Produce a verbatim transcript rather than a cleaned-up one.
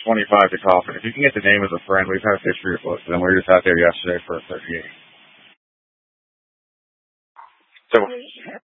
twenty-five to Coffin. If you can get the name of the friend, we've had history of books, and then we were just out there yesterday for a thirty-eight. So